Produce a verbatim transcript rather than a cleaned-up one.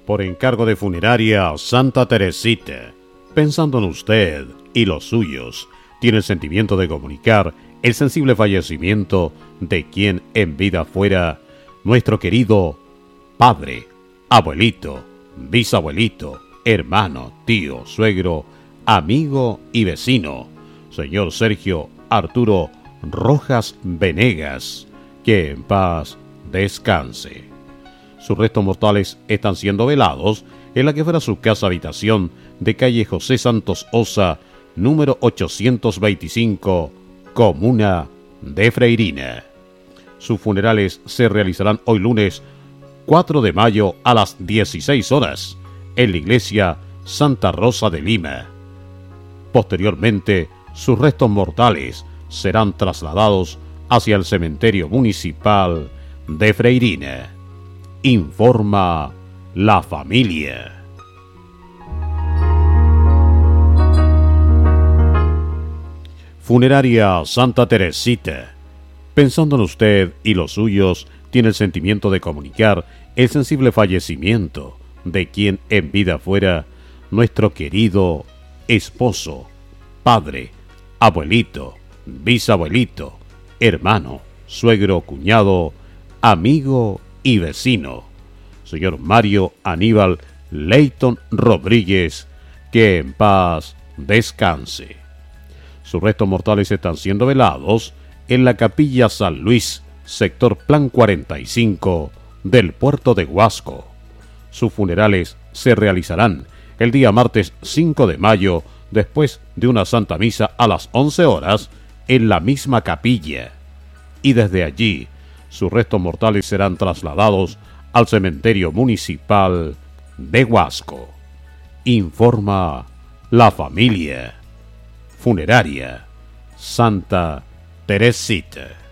por encargo de Funeraria Santa Teresita. Pensando en usted y los suyos, tiene el sentimiento de comunicar el sensible fallecimiento de quien en vida fuera nuestro querido padre, abuelito, bisabuelito, hermano, tío, suegro, amigo y vecino, señor Sergio Arturo Rojas Venegas, que en paz descanse. Sus restos mortales están siendo velados en la que fuera su casa habitación de calle José Santos Osa, número ochocientos veinticinco, comuna de Freirina. Sus funerales se realizarán hoy lunes cuatro de mayo a las dieciséis horas en la iglesia Santa Rosa de Lima. Posteriormente, sus restos mortales serán trasladados hacia el cementerio municipal de Freirina. Informa la familia. Funeraria Santa Teresita. Pensando en usted y los suyos, tiene el sentimiento de comunicar el sensible fallecimiento de quien en vida fuera nuestro querido esposo, padre, abuelito, bisabuelito, hermano, suegro, cuñado, amigo y vecino, señor Mario Aníbal Leighton Rodríguez, que en paz descanse. Sus restos mortales están siendo velados en la Capilla San Luis, sector Plan cuarenta y cinco del puerto de Huasco. Sus funerales se realizarán el día martes cinco de mayo, después de una santa misa a las once horas en la misma capilla. Y desde allí, sus restos mortales serán trasladados al cementerio municipal de Huasco. Informa la familia. Funeraria Santa Teresita.